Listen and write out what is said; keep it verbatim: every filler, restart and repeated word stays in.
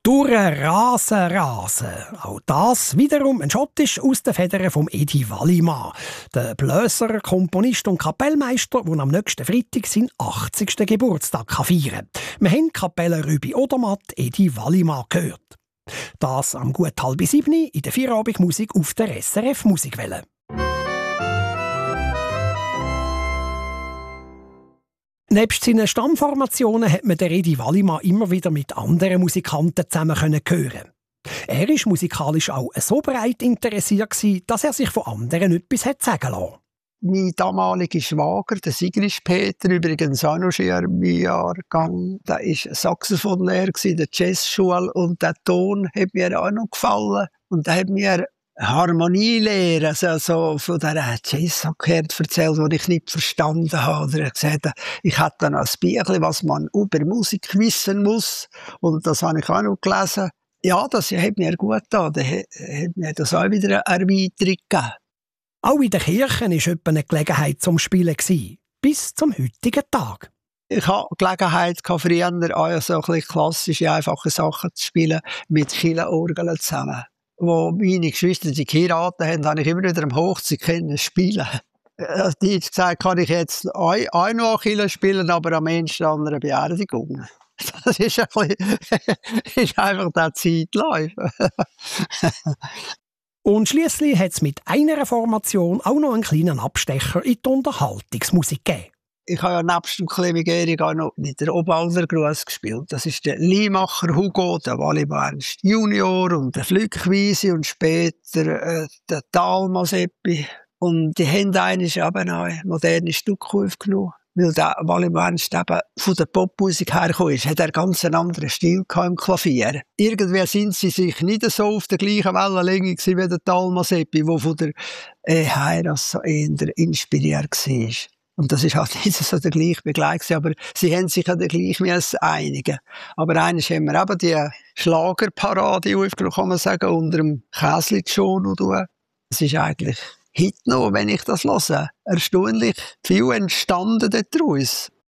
Bauern rasen, rasen. Auch das wiederum ein Schottisch aus den Federn von Edi Wallimann. Der Blöser, Komponist und Kapellmeister, der am nächsten Freitag seinen achtzigsten Geburtstag feiern kann. Wir haben Kapelle Rübi Odermatt Edi Wallimann gehört. Das am gut halb sieben in der Feierabendmusik auf der S R F Musikwelle. Nebst seinen Stammformationen hat man den Edi Wallimann immer wieder mit anderen Musikanten zusammen hören. Er war musikalisch auch so breit interessiert, dass er sich von anderen etwas sagen lassen. Mein damaliger Schwager, der Sigrid Peter, übrigens auch noch im Jahrgang, der war Saxophonlehrer in der Jazzschule und der Ton hat mir auch noch gefallen. Und der hat mir Harmonielehre, also so von dieser Jazz-Sackert erzählt, die ich nicht verstanden habe. Oder er gesagt, ich hatte dann ein Büchlein, was man über Musik wissen muss. Und das habe ich auch noch gelesen. Ja, das hat mir gut getan. Da hat mir das auch wieder eine Erweiterung gegeben. Auch in der Kirche war etwa eine Gelegenheit zum Spielen. Bis zum heutigen Tag. Ich hatte Gelegenheit, früher auch so ein bisschen klassische, einfache Sachen zu spielen, mit Kirchenorgeln zusammen. Wo meine Geschwister die geheiratet haben, habe ich immer wieder am Hochzeit spielen. Die hat gesagt, kann ich jetzt auch noch Kirche spielen, aber am Ende an einer Beerdigung. Das ist, ein bisschen, ist einfach der Zeitlauf. Und schliesslich hat es mit einer Formation auch noch einen kleinen Abstecher in die Unterhaltungsmusik gegeben. Ich habe ja nebst dem Clemmy Gehrig auch noch mit der Obalder Gruß gespielt. Das ist der Liemacher Hugo, der Wallimann Ernst Junior und der Flückwiese und später äh, der Talmaseppi. Und die haben eigentlich eben auch ein modernes Stück aufgenommen. Weil der Wallimann Ernst eben von der Popmusik hergekommen ist, hat er ganz einen anderen Stil im Klavier. Irgendwie sind sie sich nicht so auf der gleichen Wellenlänge wie der Talmaseppi, der von der äh, Heiras so eher inspiriert war. Und das ist halt nicht so der gleiche Begleiter, aber sie haben sich ja dann gleich einigen. Aber eines haben wir eben die Schlagerparade aufgenommen, kann man sagen, unter dem Käslitschon. Das ist eigentlich heute noch, wenn ich das höre, erstaunlich viel entstanden daraus.